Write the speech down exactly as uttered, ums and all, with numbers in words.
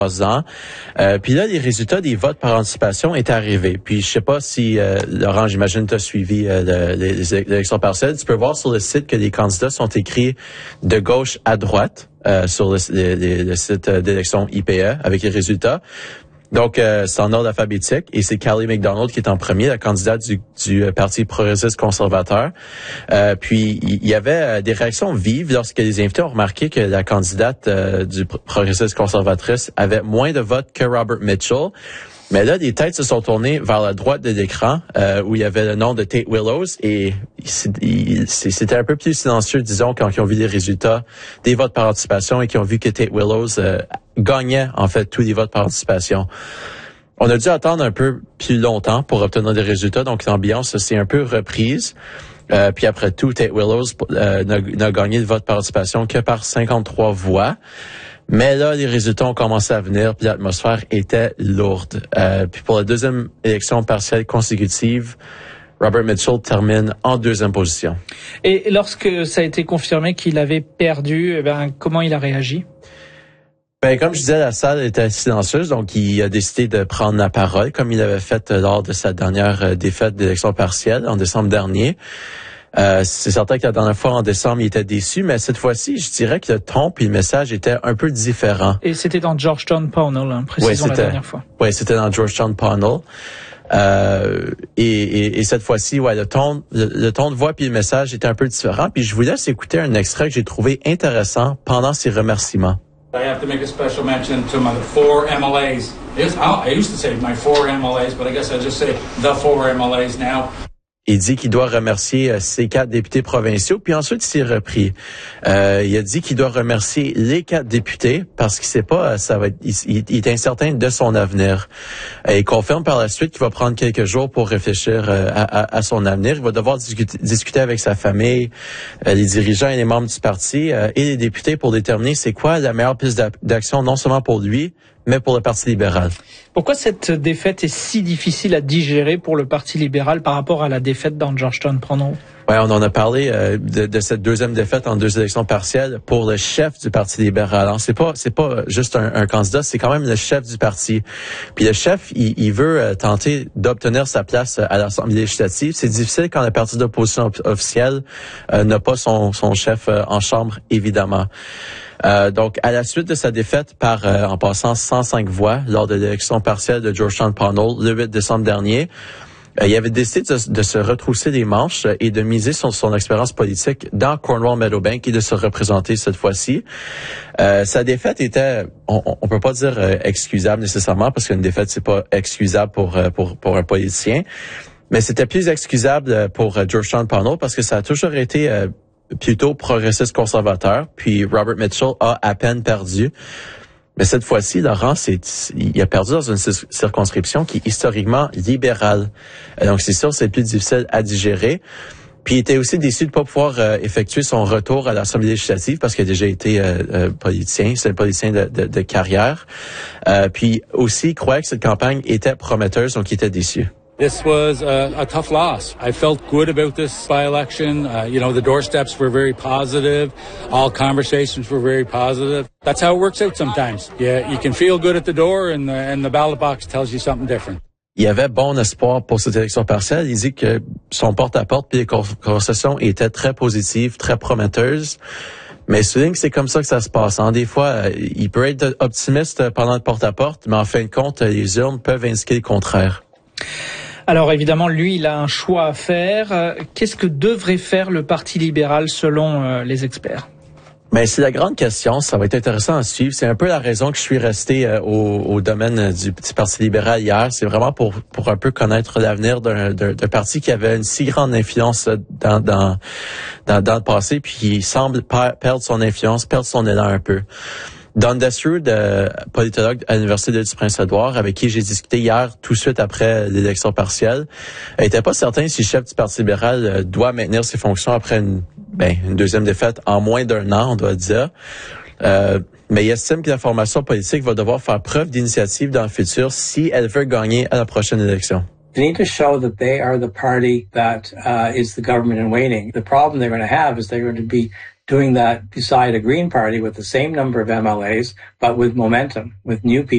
ans. Euh, puis là, les résultats des votes par anticipation étaient arrivés. Puis je sais pas si, euh, Laurent, j'imagine tu as suivi euh, le, les, les élections partielles. Tu peux voir sur le site que les candidats sont écrits de gauche à droite euh, sur le, le, le site d'élection I P E avec les résultats. Donc, euh, c'est en ordre alphabétique et c'est Kelly McDonald qui est en premier, la candidate du, du Parti progressiste conservateur. Euh, puis, il y avait euh, des réactions vives lorsque les invités ont remarqué que la candidate euh, du progressiste conservatrice avait moins de votes que Robert Mitchell. Mais là, les têtes se sont tournées vers la droite de l'écran, euh, où il y avait le nom de Tate Willows, et c'était un peu plus silencieux, disons, quand ils ont vu les résultats des votes par anticipation et qu'ils ont vu que Tate Willows euh, gagnait, en fait, tous les votes par anticipation. On a dû attendre un peu plus longtemps pour obtenir des résultats, donc l'ambiance s'est un peu reprise. Euh, puis après tout, Tate Willows euh, n'a gagné le vote par anticipation que par cinquante-trois voix. Mais là, les résultats ont commencé à venir, puis l'atmosphère était lourde. Euh, puis pour la deuxième élection partielle consécutive, Robert Mitchell termine en deuxième position. Et lorsque ça a été confirmé qu'il avait perdu, eh ben, comment il a réagi? Ben, comme je disais, la salle était silencieuse, donc il a décidé de prendre la parole, comme il avait fait lors de sa dernière défaite d'élection partielle en décembre dernier. Euh, c'est certain que la dernière fois, en décembre, il était déçu, mais cette fois-ci, je dirais que le ton et le message étaient un peu différents. Et c'était dans Georgetown Pownell, hein, précisons ouais, la dernière fois. Oui, c'était dans Georgetown Pownell. Euh, et, et, et cette fois-ci, ouais, le ton, le, le ton de voix puis le message était un peu différent. Puis je vous laisse écouter un extrait que j'ai trouvé intéressant pendant ses remerciements. I have to make a special mention to my four M L As. I used to say my four M L As, but I guess I just say the four M L As now. Il dit qu'il doit remercier ses quatre députés provinciaux, puis ensuite il s'est repris. Euh, il a dit qu'il doit remercier les quatre députés parce qu'il sait pas, ça va être, il, il est incertain de son avenir. Euh, il confirme par la suite qu'il va prendre quelques jours pour réfléchir euh, à, à, à son avenir. Il va devoir discuter, discuter avec sa famille, euh, les dirigeants et les membres du parti euh, et les députés pour déterminer c'est quoi la meilleure piste d'action non seulement pour lui, mais pour le Parti libéral. Pourquoi cette défaite est si difficile à digérer pour le Parti libéral par rapport à la défaite dans Georgetown Pownell? Ouais, on en a parlé euh, de, de cette deuxième défaite en deux élections partielles pour le chef du Parti libéral. Alors, c'est pas c'est pas juste un, un candidat, c'est quand même le chef du parti. Puis le chef, il, il veut euh, tenter d'obtenir sa place à l'Assemblée législative. C'est difficile quand le parti d'opposition officielle euh, n'a pas son son chef euh, en chambre, évidemment. Euh, donc, à la suite de sa défaite par, euh, en passant cent cinq voix lors de l'élection partielle de Georgetown Pownell le huit décembre dernier, euh, il avait décidé de, de se retrousser les manches et de miser sur son expérience politique dans Cornwall-Meadowbank et de se représenter cette fois-ci. Euh, sa défaite était, on, on peut pas dire euh, excusable nécessairement parce qu'une défaite c'est pas excusable pour euh, pour pour un politicien, mais c'était plus excusable pour euh, Georgetown Pownell parce que ça a toujours été euh, plutôt progressiste conservateur, puis Robert Mitchell a à peine perdu. Mais cette fois-ci, Laurent, c'est, il a perdu dans une circonscription qui est historiquement libérale. Donc, c'est sûr, c'est plus difficile à digérer. Puis, il était aussi déçu de ne pas pouvoir euh, effectuer son retour à l'Assemblée législative parce qu'il a déjà été euh, euh, politicien. C'est un politicien de, de, de carrière. Euh, puis, aussi, il croyait que cette campagne était prometteuse, donc il était déçu. This was a, a tough loss. I felt good about this by-election. Uh, you know, the doorsteps were very positive. All conversations were very positive. That's how it works out sometimes. Yeah, you can feel good at the door and the, and the ballot box tells you something different. Il y avait bon espoir pour cette élection partielle. Il dit que son porte-à-porte puis les conversations étaient très positives, très prometteuses. Mais souligne que c'est comme ça que ça se passe. Hein. Des fois, il peut être optimiste pendant le porte-à-porte, mais en fin de compte, les urnes peuvent indiquer le contraire. Alors évidemment, lui, il a un choix à faire. Qu'est-ce que devrait faire le Parti libéral selon euh, les experts? Mais c'est la grande question. Ça va être intéressant à suivre. C'est un peu la raison que je suis resté euh, au, au domaine du, du Parti libéral hier. C'est vraiment pour pour un peu connaître l'avenir d'un, d'un, d'un parti qui avait une si grande influence dans dans dans, dans le passé, puis qui semble per, perdre son influence, perdre son élan un peu. Don Desrud, euh, politologue à l'Université de Prince-Édouard, avec qui j'ai discuté hier, tout de suite après l'élection partielle, n'était pas certain si le chef du Parti libéral euh, doit maintenir ses fonctions après une, ben, une deuxième défaite en moins d'un an, on doit dire. Euh, mais il estime que la formation politique va devoir faire preuve d'initiative dans le futur si elle veut gagner à la prochaine élection. They need to show that they are the party that uh, is the government in waiting. The problem they're going to have is they're going to be doing that beside a Green Party with the same number of M L As, but with momentum, with new people.